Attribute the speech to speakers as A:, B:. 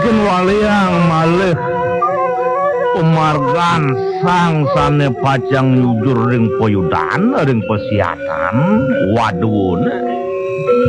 A: waliang malih pemargan sang sane pacang nyujur ring poyudan ring pesiatan waduh